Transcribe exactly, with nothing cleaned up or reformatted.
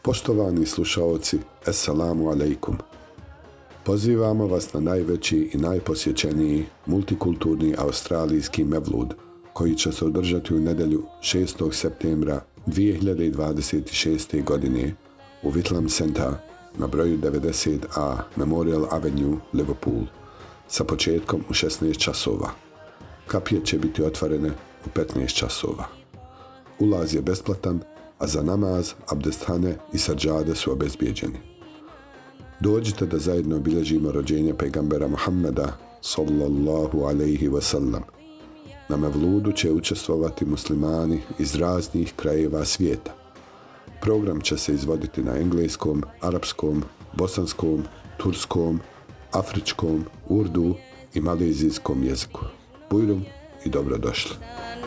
Poštovani slušaoci, Esselamu alaikum. Pozivamo vas na najveći i najposjećeniji multikulturni australijski mevlud, koji će se održati u nedjelju šestog septembra dvije hiljade dvadeset šeste. godine u Whitlam Center na broju devedeset A Memorial Avenue, Liverpool, sa početkom u šesnaest časova. Kapije će biti otvorene u petnaest časova. Ulaz je besplatan, a za namaz, abdesthane i sađade su obezbijeđeni. Dođite da zajedno obilježimo rođenje pejgambera Muhammeda sallallahu alaihi wasallam. Na mevludu će učestvovati muslimani iz raznih krajeva svijeta. Program će se izvoditi na engleskom, arapskom, bosanskom, turskom, afričkom, urdu i malezijskom jeziku. Bujrum i dobrodošli.